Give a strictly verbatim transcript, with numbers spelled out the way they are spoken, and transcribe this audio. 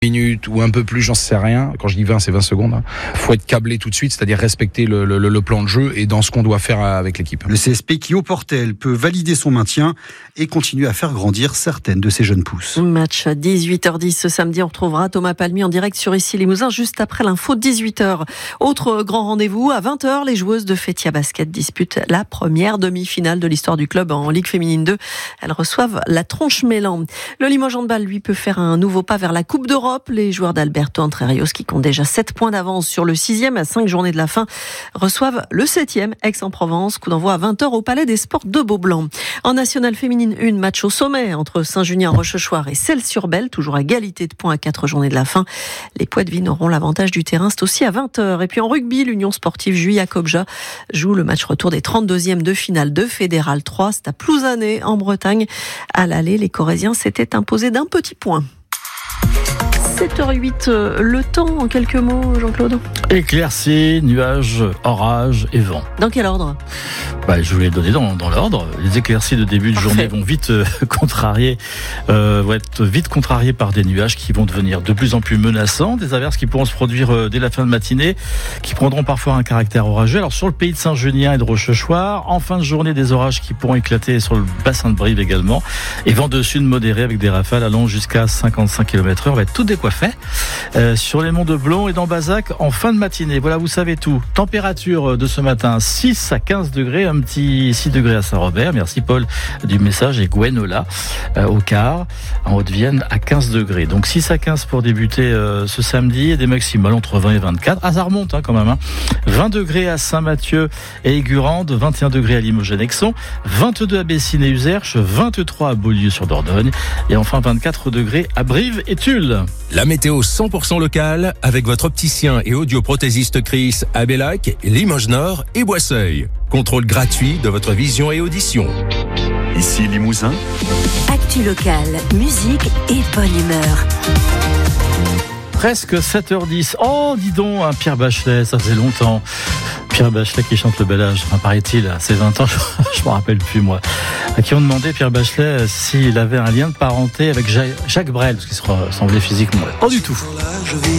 minutes ou un peu plus, j'en sais rien. Quand je dis vingt, c'est vingt secondes. Hein. Faut être câblé tout de suite, c'est-à-dire respecter le, le, le plan de jeu et dans ce qu'on doit faire avec l'équipe. Le C S P qui, au Portel, peut valider son maintien et continuer à faire grandir certaines de ses jeunes pousses. Match à dix-huit heures dix ce samedi. On retrouvera Thomas Palmy en direct sur Issy-les-Mousins juste après l'info de dix-huit heures. Autre grand rendez-vous, à vingt heures, les joueuses de Fétia Basket disputent la première demi-finale de l'histoire du club en Ligue féminine deux. Elles reçoivent la Tronche-Mélan. Le Limoges Handball, lui, peut faire un nouveau pas vers la Coupe d'Europe. Les joueurs d'Alberto Entre Rios, qui comptent déjà sept points d'avance sur le sixième à cinq journées de la fin, reçoivent le septième, Aix-en-Provence. Coup d'envoi à vingt heures au Palais des Sports de Beaublanc. En Nationale féminine un, match au sommet entre Saint-Junien-Rochechouart et Celles-sur-Belle, toujours à égalité de points à quatre journées de la fin. Les Poitevines auront l'avantage du terrain, c'est aussi à vingt heures. Et puis en rugby, l'Union sportive Juilly-Cobja joue le match retour des trente-deuxièmes de finale de Fédéral trois. C'est à Plouzané, en Bretagne. À l'aller, les Corésiens s'étaient imposés d'un petit point. sept heures huit, le temps en quelques mots, Jean-Claude. Éclaircies, nuages, orages et vent. Dans quel ordre ? Bah, je vous l'ai donné dans, dans l'ordre. Les éclaircies de début de Parfait. journée vont vite euh, contrarier, euh, vont être vite contrariées par des nuages qui vont devenir de plus en plus menaçants. Des averses qui pourront se produire euh, dès la fin de matinée, qui prendront parfois un caractère orageux. Alors sur le pays de Saint-Junien et de Rochechouart, en fin de journée, des orages qui pourront éclater sur le bassin de Brive également. Et vent de sud modéré avec des rafales allant jusqu'à cinquante-cinq kilomètres heure. On va être tout décoiffé. Euh, sur les monts de Blon et d'Ambazac en fin de matinée. Voilà, vous savez tout. Température de ce matin, six à quinze degrés, un petit six degrés à Saint-Robert. Merci Paul du message. Et Gwenola euh, au quart, en Haute-Vienne à quinze degrés. Donc six à quinze pour débuter euh, ce samedi et des maximales entre vingt et vingt-quatre. Ah, ça remonte hein, quand même. Hein. vingt degrés à Saint-Mathieu et Aigurande, vingt et un degrés à Limoges et Nexon, vingt-deux à Bessines et Uzerche, vingt-trois à Beaulieu-sur-Dordogne et enfin vingt-quatre degrés à Brive et Tulle. La météo cent pour cent locale avec votre opticien et audioprothésiste Chris à Bellac, Limoges Nord et Boisseuil. Contrôle gratuit de votre vision et audition. Ici Limousin. Actu locale, musique et bonne humeur. Presque sept heures dix. Oh, dis donc, hein, Pierre Bachelet, ça faisait longtemps. Pierre Bachelet qui chante le bel âge, enfin, paraît-il, à ses vingt ans, je ne me rappelle plus moi. À qui on demandait, Pierre Bachelet, s'il avait un lien de parenté avec Jacques Brel, parce qu'il se ressemblait physiquement. Pas du tout.